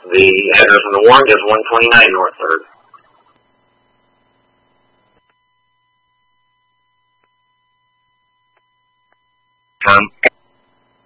The address on the warrant is 129 North 3rd. Confirm.